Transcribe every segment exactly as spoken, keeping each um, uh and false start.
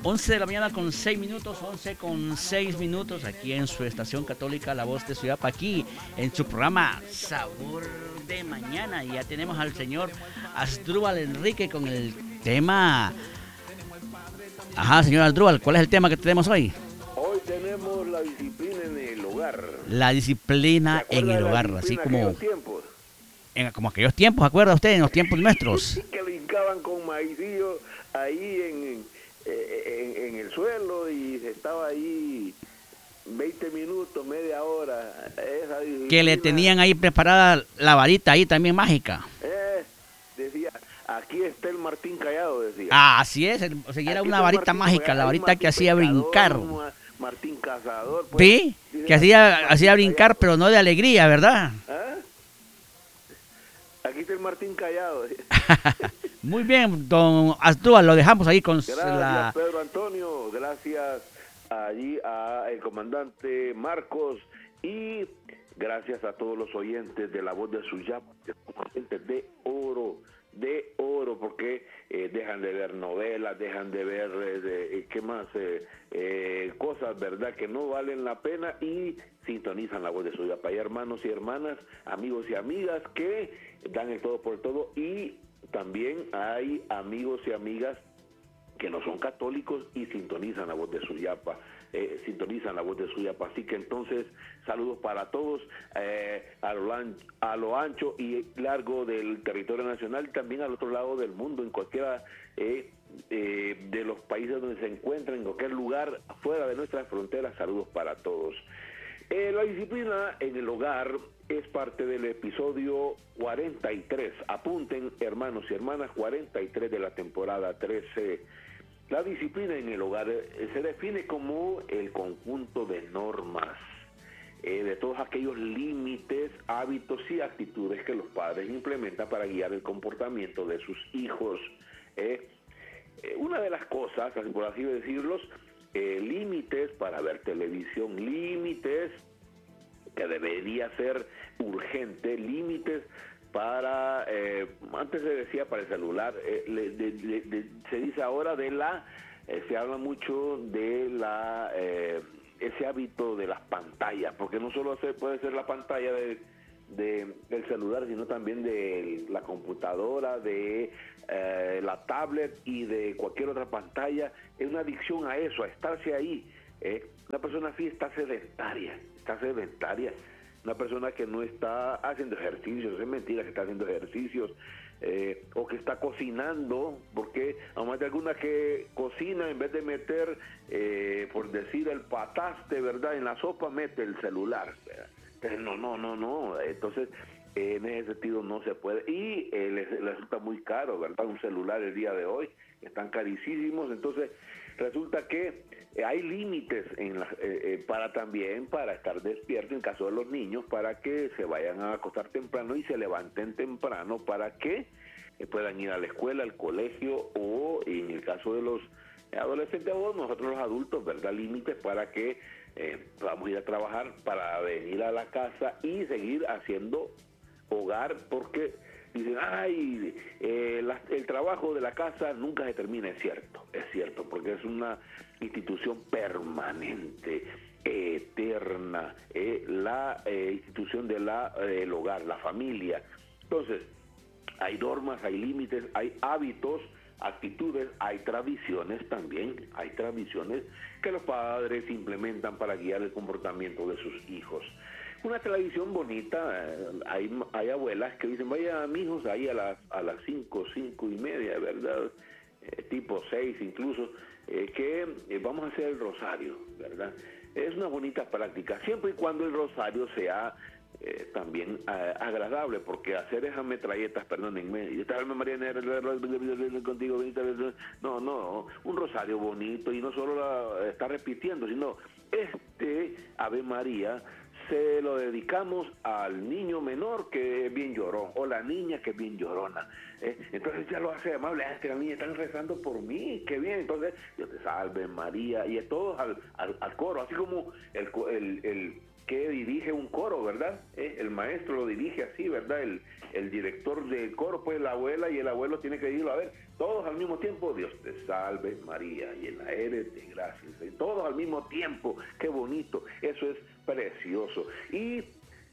once de la mañana con seis minutos, once con seis minutos, aquí en su estación católica La Voz de Suyapa, aquí en su programa Sabor de Mañana. Y ya tenemos al señor Asdrúbal Enrique con el tema. Ajá, señor Asdrúbal, ¿cuál es el tema que tenemos hoy? Hoy tenemos la disciplina en el hogar. La disciplina en el hogar, así como en como aquellos tiempos, ¿acuerda usted? En los tiempos nuestros. Que brincaban con maicillo ahí en, en, en el suelo y estaba ahí veinte minutos, media hora. Esa que le tenían ahí preparada la varita ahí también mágica. Eh, decía, aquí está el Martín Callado, decía. Ah, así es, o sea, era una varita Martín, mágica, la varita que hacía brincar. Martín Cazador. Pues, sí, que hacía, hacía brincar, pero no de alegría, ¿verdad? ¿Ah? Aquí está el Martín Callado. Muy bien, don Asdrúbal, lo dejamos ahí con gracias, la... Pedro Antonio, gracias allí a el comandante Marcos y gracias a todos los oyentes de La Voz de Suyapa, oyentes de oro, de oro, porque eh, dejan de ver novelas, dejan de ver, eh, de, eh, ¿qué más? Eh, eh, cosas, ¿verdad?, que no valen la pena y sintonizan La Voz de Suyapa. Hay hermanos y hermanas, amigos y amigas que dan el todo por todo y también hay amigos y amigas que no son católicos y sintonizan La Voz de Suyapa, eh, sintonizan La Voz de Suyapa. Así que entonces, saludos para todos eh, a, lo ancho, a lo ancho y largo del territorio nacional, también al otro lado del mundo, en cualquiera eh, eh, de los países donde se encuentran, en cualquier lugar fuera de nuestras fronteras, saludos para todos. Eh, la disciplina en el hogar es parte del episodio cuarenta y tres. Apunten, hermanos y hermanas, cuarenta y tres de la temporada trece. La disciplina en el hogar eh, se define como el conjunto de normas, eh, de todos aquellos límites, hábitos y actitudes que los padres implementan para guiar el comportamiento de sus hijos. Eh, eh, una de las cosas, por así decirlos, Eh, límites para ver televisión, límites que debería ser urgente, límites para, eh, antes se decía para el celular, eh, de, de, de, se dice ahora de la, eh, se habla mucho de la, eh, ese hábito de las pantallas, porque no solo se puede ser la pantalla de De, del celular, sino también de la computadora, de eh, la tablet y de cualquier otra pantalla. Es una adicción a eso, a estarse ahí. ¿eh? Una persona así está sedentaria, está sedentaria. Una persona que no está haciendo ejercicios, es mentira que está haciendo ejercicios, eh, o que está cocinando, porque además de alguna que cocina, en vez de meter, eh, por decir, el pataste, ¿verdad?, en la sopa, mete el celular, ¿verdad? No, no, no, no. Entonces, eh, en ese sentido no se puede. Y eh, les, les resulta muy caro, ¿verdad? Un celular el día de hoy, están carísimos. Entonces, resulta que eh, hay límites en la, eh, eh, para también, para estar despierto en caso de los niños, para que se vayan a acostar temprano y se levanten temprano, para que eh, puedan ir a la escuela, al colegio, o en el caso de los adolescentes o nosotros los adultos, ¿verdad? Límites para que Eh, vamos a ir a trabajar, para venir a la casa y seguir haciendo hogar, porque dicen, ay, eh, la, el trabajo de la casa nunca se termina. Es cierto, es cierto, porque es una institución permanente, eterna, eh, la eh, institución del eh, hogar, la familia. Entonces, hay normas, hay límites, hay hábitos, actitudes, hay tradiciones también, hay tradiciones que los padres implementan para guiar el comportamiento de sus hijos. Una tradición bonita, eh, hay, hay abuelas que dicen, vaya mijos ahí a las a las cinco, cinco y media, ¿verdad? Eh, tipo seis incluso, eh, que eh, vamos a hacer el rosario, ¿verdad? Es una bonita práctica, siempre y cuando el rosario sea Eh, también eh, agradable, porque hacer esas metralletas, perdónenme, y esta Alma María contigo, no, no, un rosario bonito, y no solo la está repitiendo, sino este Ave María se lo dedicamos al niño menor que es bien llorón, o la niña que es bien llorona, ¿eh? Entonces ya lo hace amable, ah, es que la niña están rezando por mí, qué bien, entonces Dios te salve María, y es todos al, al, al coro, así como el, el, el que dirige un coro, ¿verdad? ¿Eh? El maestro lo dirige así, ¿verdad? El, el director del coro, pues la abuela y el abuelo tiene que decirlo, a ver, todos al mismo tiempo, Dios te salve María, llena eres de gracia, todos al mismo tiempo, qué bonito, eso es precioso. Y,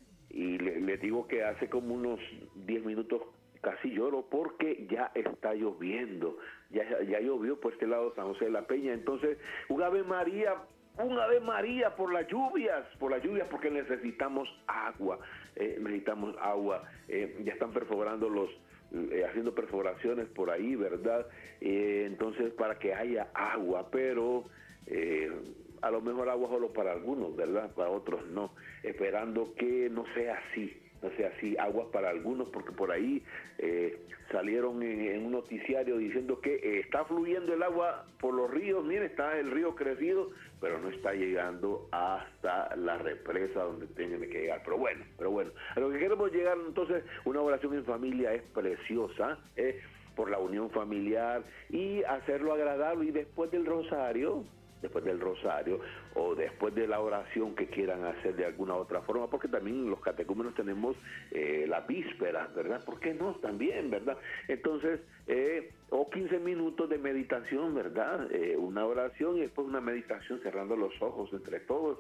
y le, le digo que hace como unos diez minutos casi lloro porque ya está lloviendo, ya, ya llovió por este lado de San José de la Peña, entonces un Ave María, un Ave María por las lluvias, por las lluvias porque necesitamos agua, eh, necesitamos agua, eh, ya están perforando los, eh, haciendo perforaciones por ahí, ¿verdad? Eh, entonces para que haya agua, pero eh, a lo mejor agua solo para algunos, ¿verdad? Para otros no, esperando que no sea así. No sea así, agua para algunos, porque por ahí eh, salieron en, en un noticiario diciendo que eh, está fluyendo el agua por los ríos, mire, está el río crecido, pero no está llegando hasta la represa donde tiene que llegar. Pero bueno, pero bueno, a lo que queremos llegar entonces, una oración en familia es preciosa, eh, por la unión familiar y hacerlo agradable, y después del rosario, después del rosario o después de la oración que quieran hacer de alguna otra forma, porque también los catecúmenos tenemos eh, la víspera, ¿verdad? ¿Por qué no? También, ¿verdad? Entonces, eh, o quince minutos de meditación, ¿verdad? Eh, una oración y después una meditación cerrando los ojos entre todos,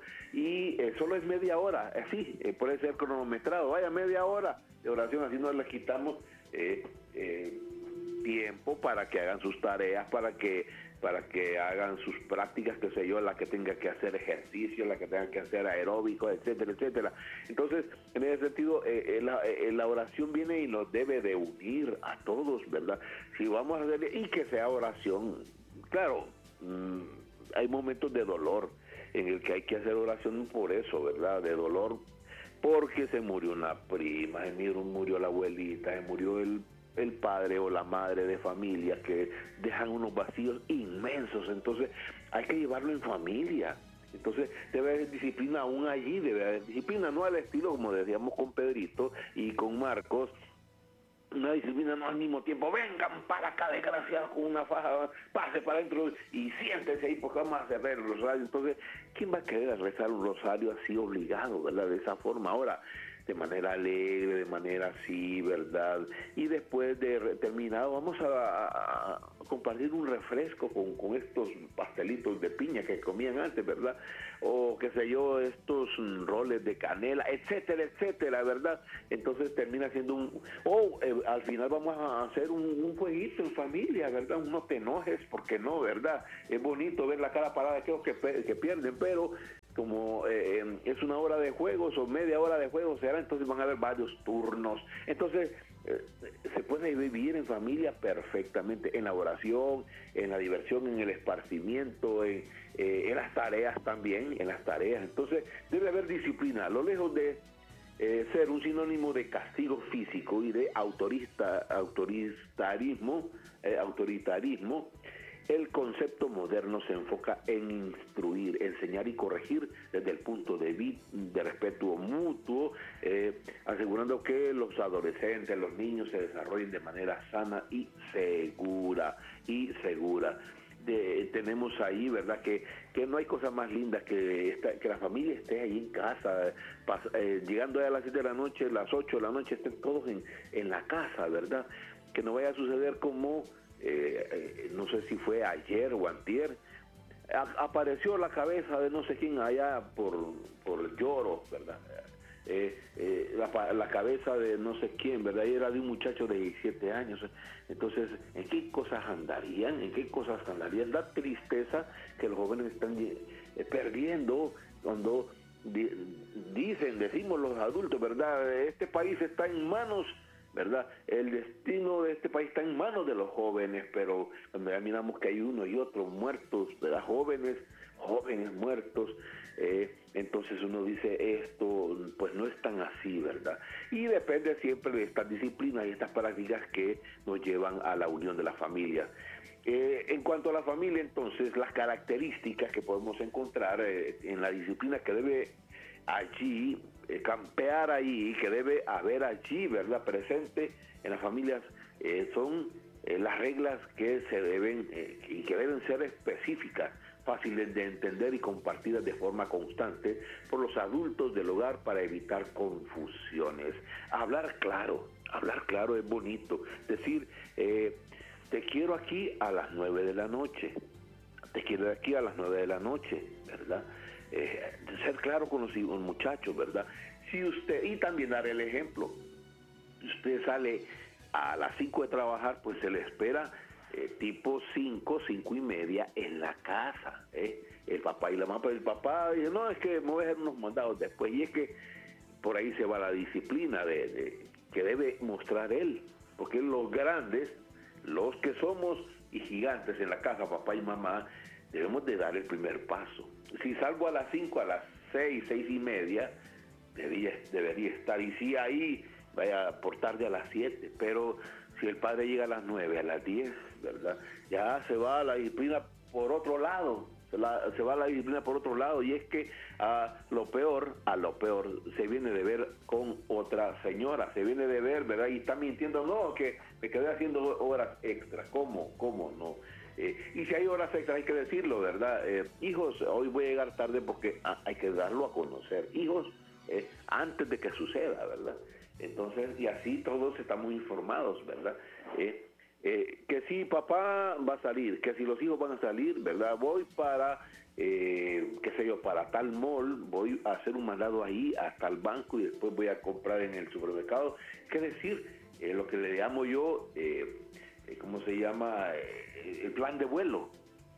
y eh, solo es media hora, así, eh, puede ser cronometrado, vaya, media hora de oración, así no les quitamos eh, eh, tiempo para que hagan sus tareas, para que para que hagan sus prácticas, qué sé yo, la que tenga que hacer ejercicio, la que tenga que hacer aeróbico, etcétera, etcétera. Entonces, en ese sentido, eh, eh, la, eh, la oración viene y nos debe de unir a todos, ¿verdad? Si vamos a hacer, y que sea oración, claro, mmm, hay momentos de dolor en el que hay que hacer oración por eso, ¿verdad? De dolor, porque se murió una prima, se murió la abuelita, se murió el el padre o la madre de familia, que dejan unos vacíos inmensos, entonces hay que llevarlo en familia. Entonces debe haber disciplina aún allí, debe haber disciplina, no al estilo como decíamos con Pedrito y con Marcos, una disciplina no al mismo tiempo, vengan para acá desgraciados con una faja, pase para adentro y siéntese ahí porque vamos a hacer el rosario. Entonces, ¿quién va a querer rezar un rosario así obligado, verdad? De esa forma. Ahora, de manera alegre, de manera así, ¿verdad? Y después de terminado, vamos a, a, a compartir un refresco con, con estos pastelitos de piña que comían antes, ¿verdad? O qué sé yo, estos roles de canela, etcétera, etcétera, ¿verdad? Entonces termina siendo un... O eh, al final vamos a hacer un, un jueguito en familia, ¿verdad? No te enojes, porque no, ¿verdad? Es bonito ver la cara parada de aquellos que, que pierden, pero como eh, es una hora de juegos o media hora de juegos, será, entonces van a haber varios turnos. Entonces eh, se puede vivir en familia perfectamente, en la oración, en la diversión, en el esparcimiento, en, eh, en las tareas también, en las tareas. Entonces debe haber disciplina, lo lejos de eh, ser un sinónimo de castigo físico y de autorista, autoritarismo, eh, autoritarismo. El concepto moderno se enfoca en instruir, enseñar y corregir desde el punto de vista de respeto mutuo, eh, asegurando que los adolescentes, los niños se desarrollen de manera sana y segura, y segura. De, tenemos ahí, ¿verdad? Que, que no hay cosa más linda que, esta, que la familia esté ahí en casa, pas, eh, llegando a las siete de la noche, las ocho de la noche, estén todos en, en la casa, ¿verdad? Que no vaya a suceder como... Eh, eh, no sé si fue ayer o antier, a, apareció la cabeza de no sé quién allá por, por el lloro, ¿verdad? Eh, eh, la, la cabeza de no sé quién, ¿verdad? Y era de un muchacho de diecisiete años. Entonces, ¿en qué cosas andarían? ¿En qué cosas andarían? Da tristeza que los jóvenes están eh, perdiendo cuando di, dicen, decimos los adultos, ¿verdad? Este país está en manos, ¿verdad? El destino de este país está en manos de los jóvenes, pero cuando ya miramos que hay uno y otro muertos, ¿verdad? Jóvenes, jóvenes muertos, eh, entonces uno dice esto, pues no es tan así, ¿verdad? Y depende siempre de estas disciplinas y estas prácticas que nos llevan a la unión de las familias. Eh, en cuanto a la familia, entonces, las características que podemos encontrar eh, en la disciplina que debe allí, eh, campear ahí, que debe haber allí, ¿verdad?, presente en las familias, eh, son eh, las reglas que se deben eh, y que deben ser específicas, fáciles de entender y compartidas de forma constante por los adultos del hogar para evitar confusiones. Hablar claro, hablar claro es bonito, decir, eh, te quiero aquí a las nueve de la noche, te quiero aquí a las nueve de la noche, ¿verdad? Eh, ser claro con los, los muchachos, ¿verdad? Si usted, y también dar el ejemplo, usted sale a las cinco de trabajar, pues se le espera eh, tipo cinco, cinco y media en la casa, ¿eh? El papá y la mamá, pero el papá dice, no, es que me voy a hacer unos mandados después, y es que por ahí se va la disciplina de, de que debe mostrar él, porque los grandes, los que somos y gigantes en la casa, papá y mamá, debemos de dar el primer paso. Si salgo a las cinco, a las seis, seis y media, debería, debería estar, y si ahí vaya por tarde a las siete, pero si el padre llega a las nueve, a las diez, ¿verdad? Ya se va la disciplina por otro lado, se, la, se va la disciplina por otro lado, y es que a lo peor, a lo peor, se viene de ver con otra señora, se viene de ver, ¿verdad? Y está mintiendo, no, que me quedé haciendo horas extras, ¿cómo? ¿Cómo no? Eh, y si hay horas extras hay que decirlo, ¿verdad? Eh, hijos, hoy voy a llegar tarde porque ah, hay que darlo a conocer, hijos, eh, antes de que suceda, ¿verdad? Entonces, y así todos estamos informados, ¿verdad? Eh, eh, que si papá va a salir, que si los hijos van a salir, ¿verdad? Voy para, eh, qué sé yo, para tal mall, voy a hacer un mandado ahí hasta el banco y después voy a comprar en el supermercado. ¿Qué decir? Eh, lo que le llamo yo, eh, eh, ¿cómo se llama? Eh, el plan de vuelo.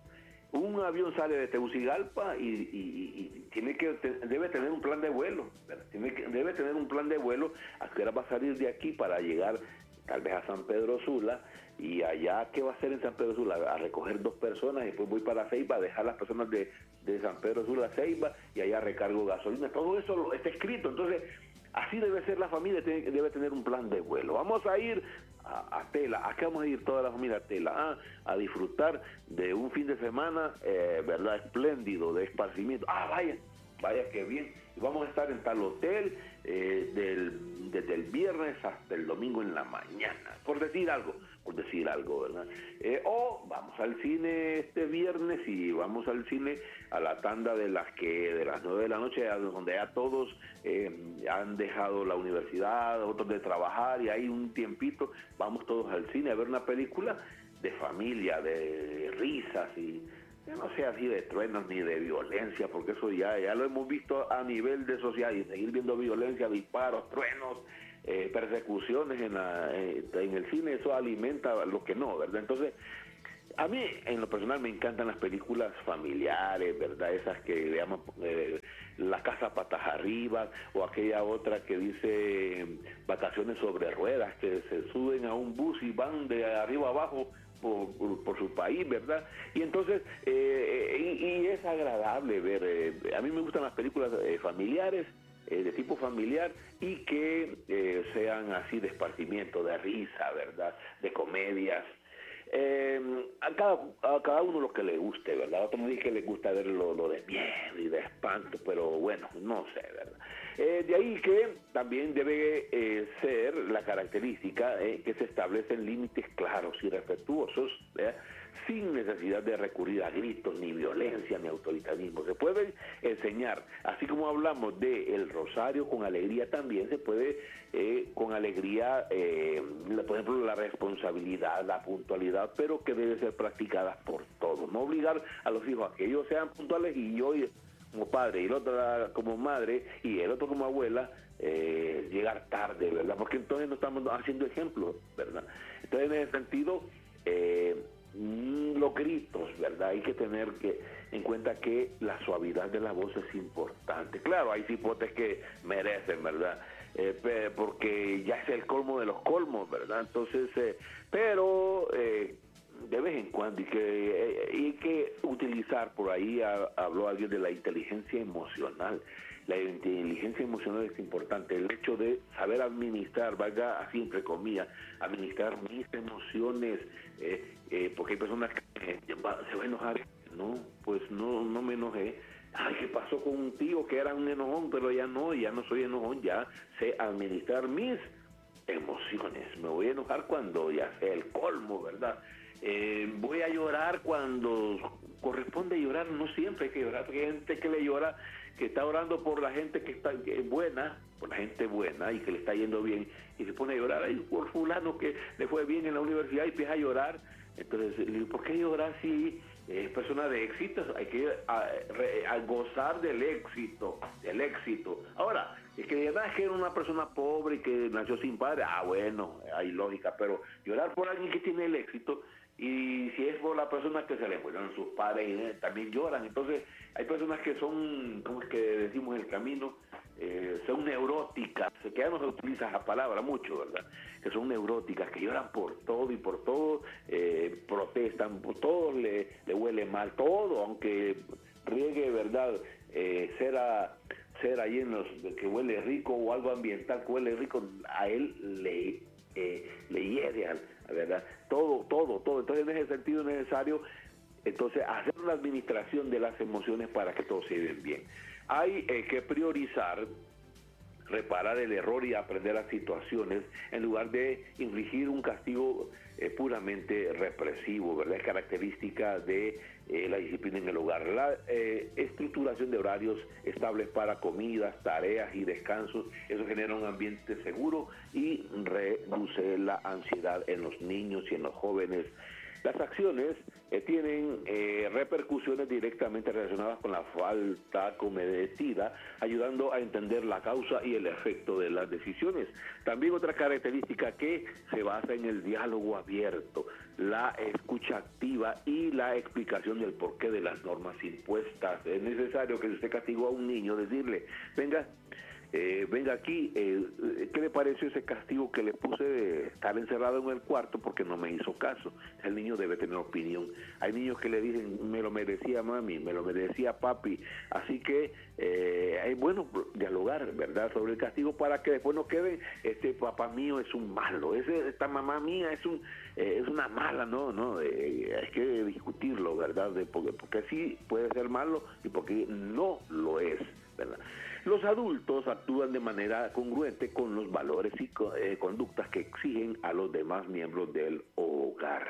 Un avión sale de Tegucigalpa y, y, y tiene que debe tener un plan de vuelo, ¿verdad? Tiene que, debe tener un plan de vuelo a qué hora va a salir de aquí para llegar tal vez a San Pedro Sula, y allá, ¿qué va a hacer en San Pedro Sula? A recoger dos personas, y después voy para Ceiba a dejar las personas de, de San Pedro Sula a Ceiba, y allá recargo gasolina. Todo eso está escrito. Entonces, así debe ser la familia, tiene, debe tener un plan de vuelo. Vamos a ir a, a Tela. ¿A qué vamos a ir toda la familia? A Tela. Ah, a disfrutar de un fin de semana, eh, ¿verdad? Espléndido, de esparcimiento. Ah, vaya, vaya que bien. Y vamos a estar en tal hotel eh, del, desde el viernes hasta el domingo en la mañana. Por decir algo, por decir algo, ¿verdad? Eh, o vamos al cine este viernes y vamos al cine a la tanda de las que de las nueve de la noche, donde ya todos eh, han dejado la universidad, otros de trabajar, y hay un tiempito, vamos todos al cine a ver una película de familia, de risas, y que no sea así de truenos ni de violencia, porque eso ya, ya lo hemos visto a nivel de sociedad, y seguir viendo violencia, disparos, truenos, eh, persecuciones en, la, eh, en el cine, eso alimenta lo que no, ¿verdad? Entonces, a mí en lo personal me encantan las películas familiares, ¿verdad? Esas que le llaman eh, La Casa Patas Arriba, o aquella otra que dice Vacaciones sobre Ruedas, que se suben a un bus y van de arriba abajo por, por, por su país, ¿verdad? Y entonces, eh, y, y es agradable ver, eh, a mí me gustan las películas eh, familiares, eh, de tipo familiar, y que eh, sean así de esparcimiento, de risa, ¿verdad? De comedias. Eh, a, cada, a cada uno lo que le guste, ¿verdad? A otro me dice que le gusta ver lo, lo de miedo y de espanto, pero bueno, no sé, ¿verdad? Eh, de ahí que también debe eh, ser la característica eh, que se establecen límites claros y respetuosos, ¿verdad? Sin necesidad de recurrir a gritos, ni violencia, ni autoritarismo. Se puede enseñar, así como hablamos de el rosario con alegría, también se puede eh, con alegría, eh, por ejemplo, la responsabilidad, la puntualidad, pero que debe ser practicada por todos. No obligar a los hijos a que ellos sean puntuales y yo como padre y el otro como madre y el otro como abuela eh, llegar tarde, ¿verdad? Porque entonces no estamos haciendo ejemplos, ¿verdad? Entonces, en ese sentido, eh, los gritos, ¿verdad? Hay que tener que en cuenta que la suavidad de la voz es importante. Claro, hay cipotes que merecen, ¿verdad? Eh, porque ya es el colmo de los colmos, ¿verdad? Entonces, eh, pero eh, de vez en cuando, y que eh, hay que utilizar, por ahí a, habló alguien de la inteligencia emocional. La inteligencia emocional es importante, el hecho de saber administrar, valga así entre comillas, administrar mis emociones, eh, eh, porque hay personas que eh, se van a enojar, no, pues no, no me enojé. Ay, ¿qué pasó con un tío que era un enojón? Pero ya no, ya no soy enojón, ya sé administrar mis emociones. Me voy a enojar cuando ya sea el colmo, ¿verdad? Eh, voy a llorar cuando corresponde llorar, no siempre hay que llorar, porque hay gente que le llora, que está orando por la gente que está que es buena, por la gente buena y que le está yendo bien, y se pone a llorar, ay, por fulano que le fue bien en la universidad, y empieza a llorar, Entonces, le digo, ¿por qué llorar si es persona de éxito? Hay que a, a, a gozar del éxito, del éxito. Ahora, es que de verdad es que era una persona pobre y que nació sin padre, ah, bueno, hay lógica, pero llorar por alguien que tiene el éxito, y si es por la persona que se le mueran sus padres, eh, también lloran. Entonces, hay personas que son, ¿cómo es que decimos en el camino? Eh, son neuróticas, que ya no se utiliza esa palabra mucho, ¿verdad? Que son neuróticas, que lloran por todo y por todo, eh, protestan, por todo le, le huele mal, todo, aunque riegue, ¿verdad? Eh, cera, cera ahí en los, que huele rico o algo ambiental que huele rico, a él le, eh, le hiere, ¿verdad? Todo, todo, todo. Entonces, en ese sentido es necesario entonces hacer una administración de las emociones para que todo se lleve bien. Hay eh, que priorizar, reparar el error y aprender las situaciones en lugar de infligir un castigo eh, puramente represivo, ¿verdad? Es característica de eh, la disciplina en el hogar. La eh, estructuración de horarios estables para comidas, tareas y descansos, eso genera un ambiente seguro y reduce la ansiedad en los niños y en los jóvenes. Las acciones eh, tienen eh, repercusiones directamente relacionadas con la falta cometida, ayudando a entender la causa y el efecto de las decisiones. También otra característica que se basa en el diálogo abierto, la escucha activa y la explicación del porqué de las normas impuestas. Es necesario que si usted castigó a un niño, decirle, venga, Eh, venga aquí, eh, ¿qué le pareció ese castigo que le puse de estar encerrado en el cuarto porque no me hizo caso? El niño debe tener opinión. Hay niños que le dicen, me lo merecía mami, me lo merecía papi. Así que eh, es bueno dialogar, ¿verdad?, sobre el castigo para que después no quede, este papá mío es un malo, ese, esta mamá mía es un eh, es una mala, no, no, eh, hay que discutirlo, ¿verdad?, de, porque, porque sí puede ser malo y porque no lo es, ¿verdad? Los adultos actúan de manera congruente con los valores y eh, conductas que exigen a los demás miembros del hogar.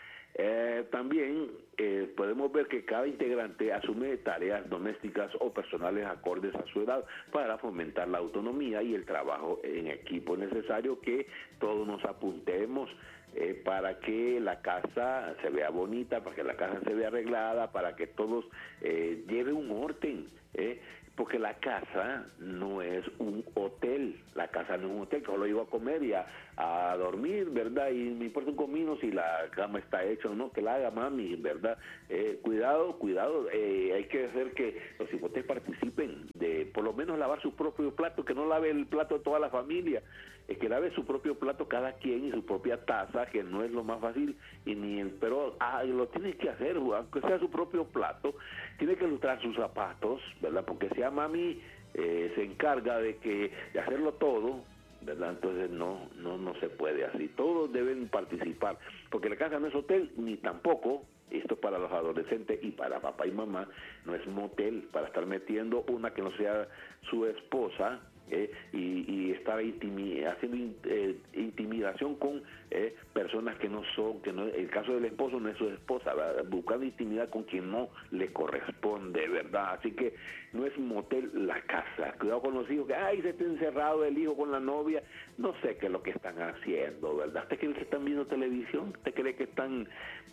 Eh, también eh, podemos ver que cada integrante asume tareas domésticas o personales acordes a su edad para fomentar la autonomía y el trabajo en equipo. Es necesario que todos nos apuntemos eh, para que la casa se vea bonita, para que la casa se vea arreglada, para que todos eh, lleven un orden, ¿eh? Porque la casa no es un hotel, la casa no es un hotel, que solo iba a comer y a, a dormir, ¿verdad? Y me importa un comino si la cama está hecha o no, que la haga mami, ¿verdad? Eh, cuidado, cuidado, eh, hay que hacer que los hipotes participen de por lo menos lavar su propio plato, que no lave el plato de toda la familia, es que lave su propio plato cada quien y su propia taza, que no es lo más fácil, y ni el, pero ah, lo tiene que hacer, aunque sea su propio plato, tiene que ilustrar sus zapatos, ¿verdad? Porque si a mami eh, se encarga de que de hacerlo todo, ¿verdad? Entonces no, no, no se puede así. Todos deben participar, porque la casa no es hotel, ni tampoco, esto para los adolescentes y para papá y mamá, no es motel para estar metiendo una que no sea su esposa, Eh, y, y estar intimi haciendo in eh, intimidación con eh, personas que no son, que no, el caso del esposo no es su esposa, ¿verdad? Buscando intimidad con quien no le corresponde, ¿verdad? Así que no es motel la casa. Cuidado con los hijos, que ay, se está encerrado el hijo con la novia, no sé qué es lo que están haciendo, ¿verdad? ¿Usted cree que están viendo televisión? ¿Usted cree que están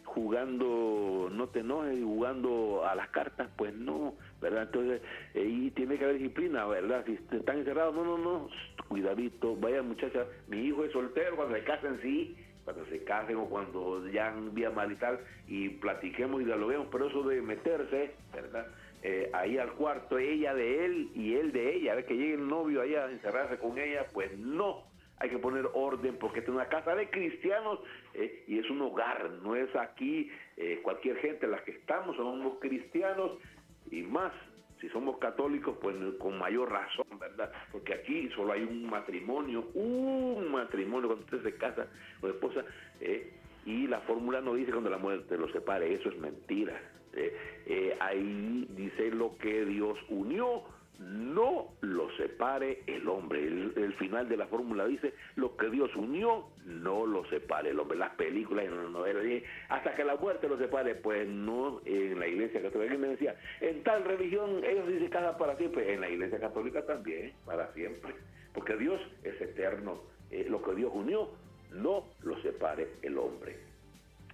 jugando, no te enojes, jugando a las cartas? Pues no, ¿verdad? Entonces, eh, y tiene que haber disciplina, ¿verdad? Si están encerrados, no, no, no, cuidadito, vaya muchacha, mi hijo es soltero, cuando se casen, sí, cuando se casen o cuando ya han vía marital y platiquemos y dialoguemos, pero eso de meterse, ¿verdad? Eh, ahí al cuarto, ella de él y él de ella, a ver que llegue el novio allá a encerrarse con ella, pues no, hay que poner orden porque esta es una casa de cristianos eh, y es un hogar, no es aquí eh, cualquier gente, las que estamos somos cristianos y más. Si somos católicos, pues con mayor razón, ¿verdad? Porque aquí solo hay un matrimonio, un matrimonio cuando usted se casa con esposa, eh, y la fórmula no dice cuando la muerte los separe, eso es mentira. Eh, eh, ahí dice lo que Dios unió, no lo separe el hombre. El, el final de la fórmula dice lo que Dios unió, no lo separe el hombre. Las películas y las novelas dicen, hasta que la muerte lo separe, pues no. En la iglesia católica me decía, en tal religión ellos dicen cada para siempre, en la iglesia católica también, para siempre, porque Dios es eterno. Eh, lo que Dios unió, no lo separe el hombre.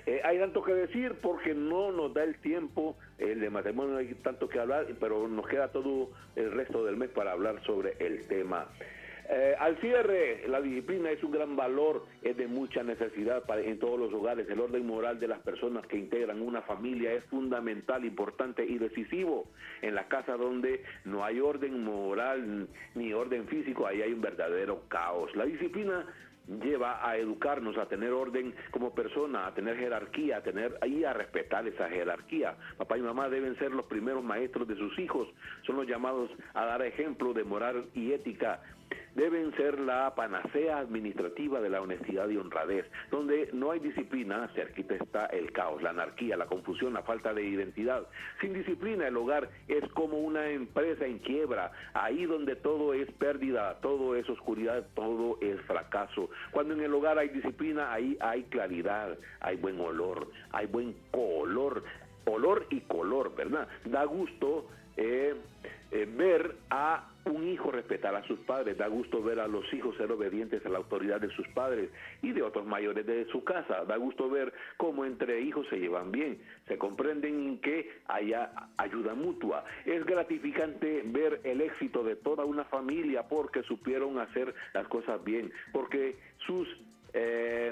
Eh, hay tanto que decir porque no nos da el tiempo, el de matrimonio hay tanto que hablar, pero nos queda todo el resto del mes para hablar sobre el tema. Eh, al cierre, la disciplina es un gran valor, es de mucha necesidad para, en todos los hogares. El orden moral de las personas que integran una familia es fundamental, importante y decisivo. En la casa donde no hay orden moral ni orden físico, ahí hay un verdadero caos. La disciplina lleva a educarnos, a tener orden como persona, a tener jerarquía, a tener y a respetar esa jerarquía. Papá y mamá deben ser los primeros maestros de sus hijos, son los llamados a dar ejemplo de moral y ética. Deben ser la panacea administrativa de la honestidad y honradez. Donde no hay disciplina, cerquita está el caos, la anarquía, la confusión, la falta de identidad. Sin disciplina, el hogar es como una empresa en quiebra. Ahí donde todo es pérdida, todo es oscuridad, todo es fracaso. Cuando en el hogar hay disciplina, ahí hay claridad, hay buen olor, hay buen color, olor y color, ¿verdad? Da gusto eh, eh, ver a un hijo respetar a sus padres, da gusto ver a los hijos ser obedientes a la autoridad de sus padres y de otros mayores de su casa, da gusto ver cómo entre hijos se llevan bien, se comprenden que haya ayuda mutua. Es gratificante ver el éxito de toda una familia porque supieron hacer las cosas bien, porque sus... Eh,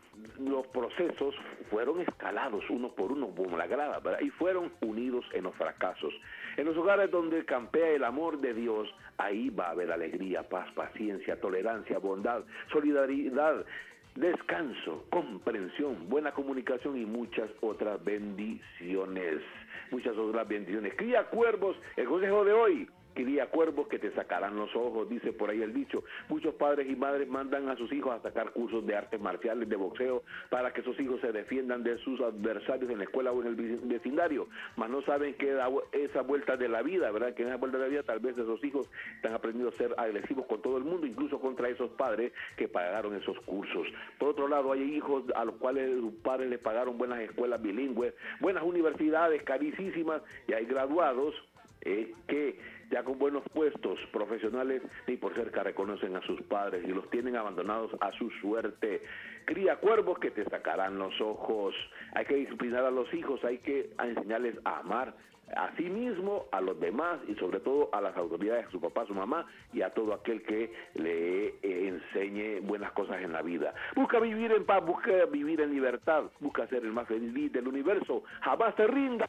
los procesos fueron escalados uno por uno como la grada, ¿verdad? Y fueron unidos en los fracasos. En los hogares donde campea el amor de Dios, ahí va a haber alegría, paz, paciencia, tolerancia, bondad, solidaridad, descanso, comprensión, buena comunicación y muchas otras bendiciones. Muchas otras bendiciones. Cría cuervos, el consejo de hoy. Cría cuervos que te sacarán los ojos, dice por ahí el dicho. Muchos padres y madres mandan a sus hijos a sacar cursos de artes marciales, de boxeo, para que esos hijos se defiendan de sus adversarios en la escuela o en el vecindario, mas no saben que da esa vuelta de la vida, ¿verdad? Que en esa vuelta de la vida tal vez esos hijos están aprendiendo a ser agresivos con todo el mundo, incluso contra esos padres que pagaron esos cursos. Por otro lado, hay hijos a los cuales sus padres les pagaron buenas escuelas bilingües, buenas universidades carísimas, y hay graduados eh, que ya con buenos puestos profesionales ni por cerca reconocen a sus padres y los tienen abandonados a su suerte. Cría cuervos que te sacarán los ojos. Hay que disciplinar a los hijos, hay que enseñarles a amar a sí mismo, a los demás y sobre todo a las autoridades, a su papá, a su mamá y a todo aquel que le eh, enseñe buenas cosas en la vida. Busca vivir en paz, busca vivir en libertad, busca ser el más feliz del universo. Jamás te rindas.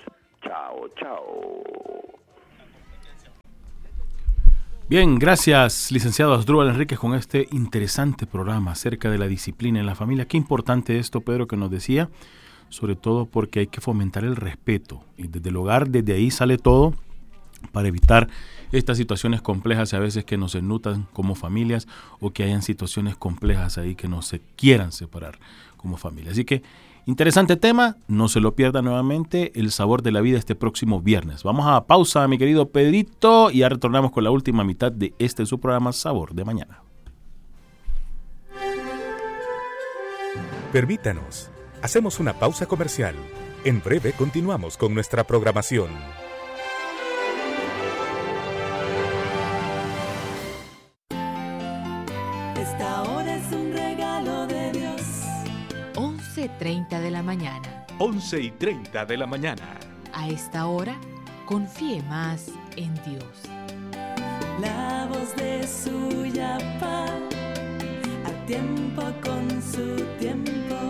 Chao, chao. Bien, gracias, licenciado Asdrúbal Enríquez, con este interesante programa acerca de la disciplina en la familia. Qué importante esto, Pedro, que nos decía, sobre todo porque hay que fomentar el respeto. Y desde el hogar, desde ahí sale todo para evitar estas situaciones complejas a veces que nos enlutan como familias o que hayan situaciones complejas ahí que no se quieran separar como familia. Así que interesante tema, no se lo pierda nuevamente, El Sabor de la Vida este próximo viernes. Vamos a pausa, mi querido Pedrito, y ya retornamos con la última mitad de este su programa Sabor de Mañana. Permítanos, hacemos una pausa comercial. En breve continuamos con nuestra programación. Esta hora es un regalo de Dios. once y treinta de la mañana. once y treinta de la mañana. A esta hora, confíe más en Dios. La voz de Suyapa, a tiempo con su tiempo.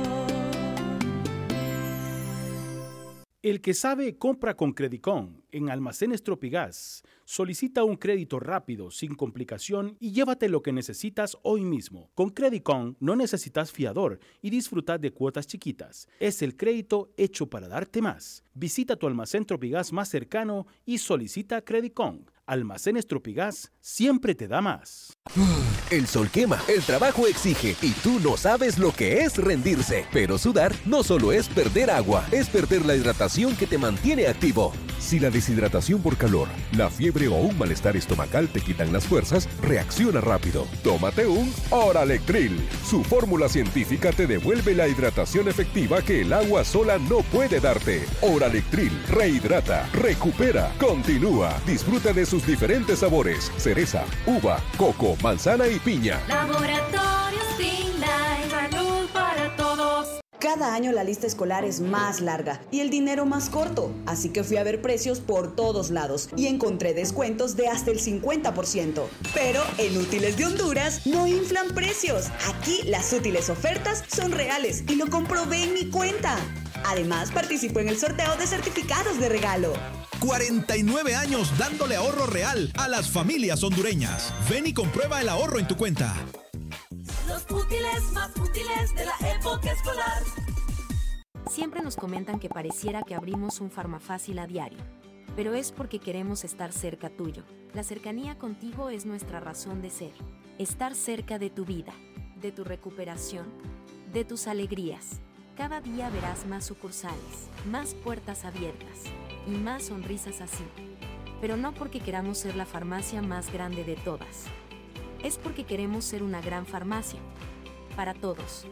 El que sabe compra con Credicon en Almacenes Tropigas. Solicita un crédito rápido, sin complicación y llévate lo que necesitas hoy mismo. Con Credicon no necesitas fiador y disfrutar de cuotas chiquitas. Es el crédito hecho para darte más. Visita tu almacén Tropigas más cercano y solicita Credicon. Almacenes Tropigas siempre te da más. El sol quema, el trabajo exige y tú no sabes lo que es rendirse. Pero sudar no solo es perder agua, es perder la hidratación que te mantiene activo. Si la deshidratación por calor, la fiebre o un malestar estomacal te quitan las fuerzas, reacciona rápido. Tómate un Oralectril. Su fórmula científica te devuelve la hidratación efectiva que el agua sola no puede darte. Oralectril rehidrata, recupera, continúa. Disfruta de sus diferentes sabores: cereza, uva, coco, manzana y piña. Laboratorios Finlay, salud para todos. Cada año la lista escolar es más larga y el dinero más corto, así que fui a ver precios por todos lados y encontré descuentos de hasta el cincuenta por ciento. Pero en Útiles de Honduras no inflan precios. Aquí las útiles ofertas son reales y lo comprobé en mi cuenta. Además, participo en el sorteo de certificados de regalo. cuarenta y nueve años dándole ahorro real a las familias hondureñas. Ven y comprueba el ahorro en tu cuenta. Los útiles más útiles de la época escolar. Siempre nos comentan que pareciera que abrimos un Farmafácil a diario, pero es porque queremos estar cerca tuyo. La cercanía contigo es nuestra razón de ser. Estar cerca de tu vida, de tu recuperación, de tus alegrías. Cada día verás más sucursales, más puertas abiertas y más sonrisas así. Pero no porque queramos ser la farmacia más grande de todas. Es porque queremos ser una gran farmacia. Para todos.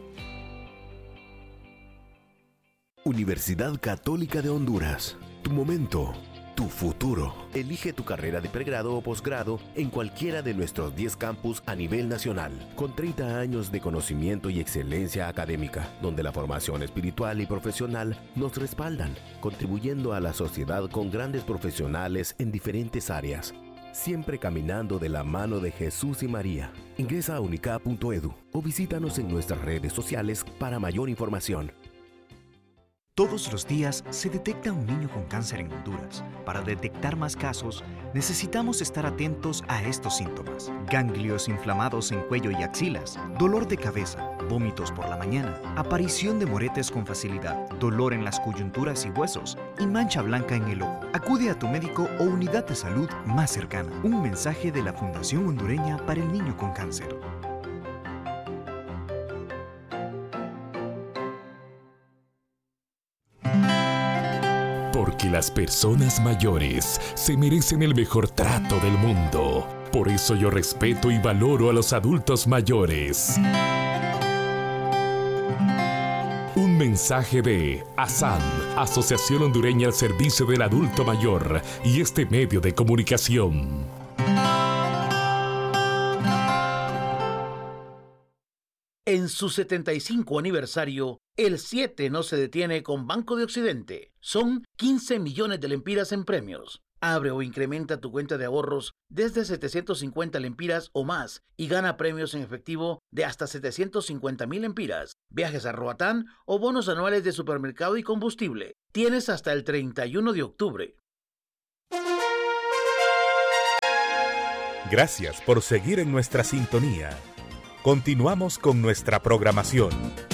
Universidad Católica de Honduras. Tu momento, tu futuro. Elige tu carrera de pregrado o posgrado en cualquiera de nuestros diez campus a nivel nacional, con treinta años de conocimiento y excelencia académica, donde la formación espiritual y profesional nos respaldan, contribuyendo a la sociedad con grandes profesionales en diferentes áreas, siempre caminando de la mano de Jesús y María. Ingresa a unica punto edu o visítanos en nuestras redes sociales para mayor información. Todos los días se detecta un niño con cáncer en Honduras. Para detectar más casos, necesitamos estar atentos a estos síntomas: ganglios inflamados en cuello y axilas, dolor de cabeza, vómitos por la mañana, aparición de moretes con facilidad, dolor en las coyunturas y huesos y mancha blanca en el ojo. Acude a tu médico o unidad de salud más cercana. Un mensaje de la Fundación Hondureña para el Niño con Cáncer. Porque las personas mayores se merecen el mejor trato del mundo. Por eso yo respeto y valoro a los adultos mayores. Un mensaje de ASAM, Asociación Hondureña al Servicio del Adulto Mayor, y este medio de comunicación. En su setenta y cinco aniversario, el siete no se detiene con Banco de Occidente. Son quince millones de lempiras en premios. Abre o incrementa tu cuenta de ahorros desde setecientos cincuenta lempiras o más y gana premios en efectivo de hasta setecientos cincuenta mil lempiras, viajes a Roatán o bonos anuales de supermercado y combustible. Tienes hasta el treinta y uno de octubre. Gracias por seguir en nuestra sintonía. Continuamos con nuestra programación.